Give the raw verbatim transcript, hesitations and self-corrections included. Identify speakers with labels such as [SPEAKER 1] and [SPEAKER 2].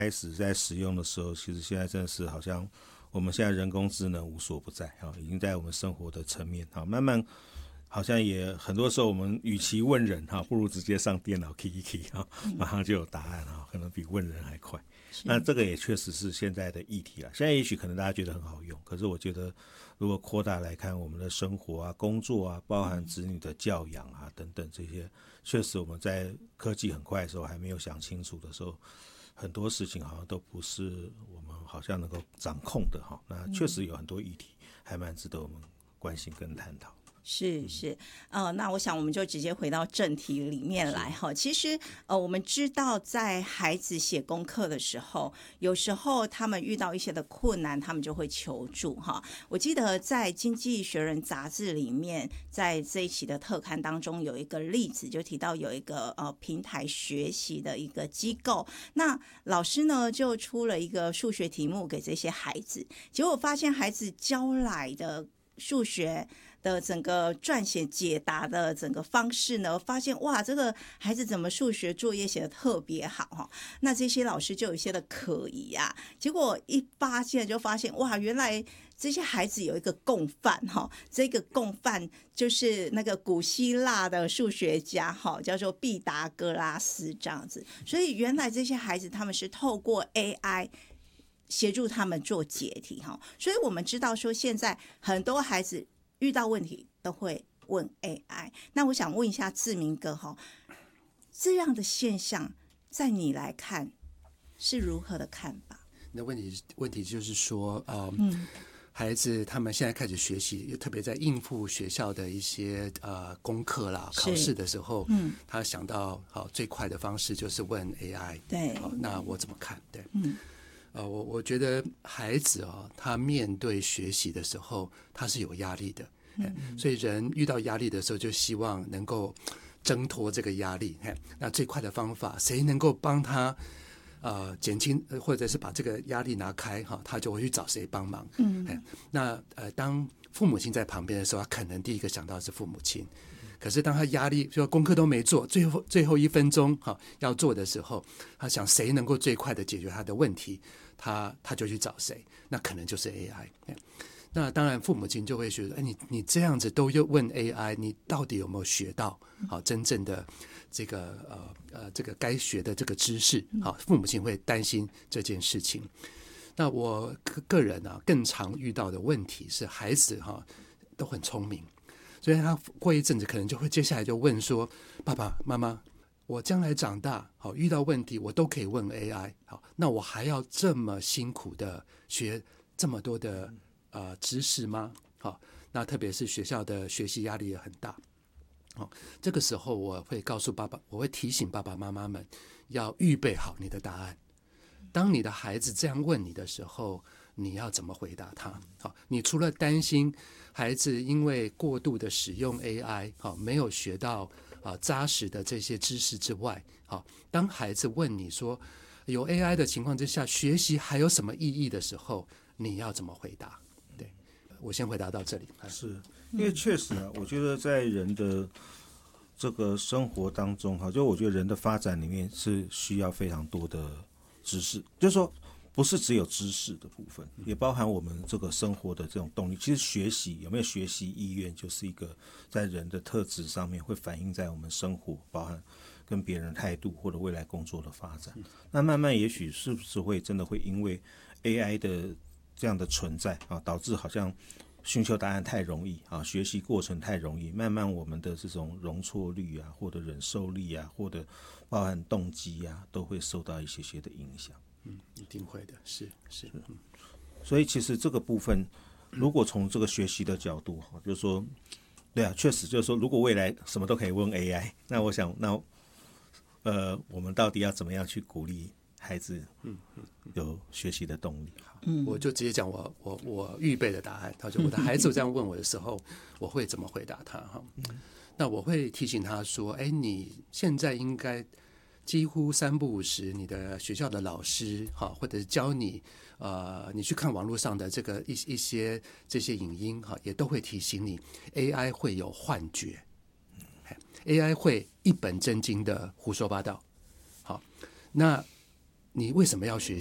[SPEAKER 1] 开始在使用的时候，其实现在真的是好像我们现在人工智能无所不在，已经在我们生活的层面，慢慢好像也很多时候我们与其问人，不如直接上电脑 key 一 key， 马上就有答案，可能比问人还快。那这个也确实是现在的议题了。现在也许可能大家觉得很好用，可是我觉得如果扩大来看，我们的生活啊、工作啊，包含子女的教养啊等等这些，确实我们在科技很快的时候还没有想清楚的时候，很多事情好像都不是我们好像能够掌控的。那确实有很多议题还蛮值得我们关心跟探讨。
[SPEAKER 2] 是是，呃，那我想我们就直接回到正题里面来哈。其实呃，我们知道在孩子写功课的时候，有时候他们遇到一些的困难，他们就会求助哈。我记得在《经济学人》杂志里面，在这一期的特刊当中有一个例子，就提到有一个呃平台学习的一个机构，那老师呢就出了一个数学题目给这些孩子，结果发现孩子交来的数学的整个撰写解答的整个方式呢，发现哇，这个孩子怎么数学作业写得特别好哈？那这些老师就有一些的可疑啊。结果一发现就发现哇，原来这些孩子有一个共犯哈，这个共犯就是那个古希腊的数学家哈，叫做毕达哥拉斯这样子。所以原来这些孩子他们是透过 A I。协助他们做解题哈，所以我们知道说现在很多孩子遇到问题都会问 A I。那我想问一下志明哥哈，这样的现象在你来看是如何的看法？
[SPEAKER 3] 那问题问题就是说，呃、嗯，孩子他们现在开始学习，特别在应付学校的一些呃功课啦、考试的时候，嗯，他想到好最快的方式就是问 A I，
[SPEAKER 2] 对，
[SPEAKER 3] 那我怎么看？对，
[SPEAKER 2] 嗯。
[SPEAKER 3] 呃，我我觉得孩子啊、哦，他面对学习的时候，他是有压力的，嗯、所以人遇到压力的时候，就希望能够挣脱这个压力。那最快的方法，谁能够帮他呃减轻，或者是把这个压力拿开哈，他就会去找谁帮忙。嗯，那呃，当父母亲在旁边的时候，他可能第一个想到的是父母亲。可是当他压力就功课都没做，最后最后一分钟哈要做的时候，他想谁能够最快的解决他的问题，他他就去找谁，那可能就是 A I。那当然父母亲就会觉得，哎，你你这样子都又问 A I， 你到底有没有学到好真正的这个呃呃这个该学的这个知识？好，父母亲会担心这件事情。那我个人啊更常遇到的问题是，孩子哈都很聪明。所以他过一阵子可能就会接下来就问说，爸爸妈妈，我将来长大好遇到问题我都可以问 A I， 好，那我还要这么辛苦的学这么多的呃知识吗？好，那特别是学校的学习压力也很大。好，这个时候我会告诉爸爸，我会提醒爸爸妈妈们要预备好你的答案。当你的孩子这样问你的时候，你要怎么回答他？好，你除了担心孩子因为过度的使用 A I， 好，没有学到啊扎实的这些知识之外，好，当孩子问你说有 A I 的情况之下，学习还有什么意义的时候，你要怎么回答？对，我先回答到这里。
[SPEAKER 1] 是因为确实啊，我觉得在人的这个生活当中，哈，就我觉得人的发展里面是需要非常多的知识，就是说。不是只有知识的部分，也包含我们这个生活的这种动力。其实学习有没有学习意愿，就是一个在人的特质上面会反映在我们生活，包含跟别人态度或者未来工作的发展。那慢慢也许是不是会真的会因为 A I 的这样的存在啊，导致好像寻求答案太容易啊，学习过程太容易，慢慢我们的这种容错率啊，或者忍受力啊，或者包含动机啊，都会受到一些些的影响。
[SPEAKER 3] 嗯，一定会的，是是。嗯，
[SPEAKER 1] 所以其实这个部分，如果从这个学习的角度，就是说，对啊，确实就是说，如果未来什么都可以问 A I， 那我想，那呃，我们到底要怎么样去鼓励孩子有学习的动力？
[SPEAKER 3] 嗯，我就直接讲我我我预备的答案。他说我的孩子这样问我的时候，我会怎么回答他？哈，那我会提醒他说，哎，你现在应该。几乎三不五时，你的学校的老师哈，或者是教你，呃，你去看网络上的这个一一些这些影音哈，也都会提醒你 ，A I 会有幻觉 ，A I 会一本正经的胡说八道。好，那你为什么要学